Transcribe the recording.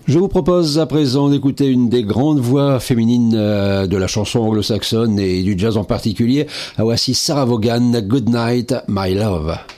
Je vous propose à présent d'écouter une des grandes voix féminines de la chanson anglo-saxonne et du jazz en particulier. Voici Sarah Vaughan, Good Night, My Love.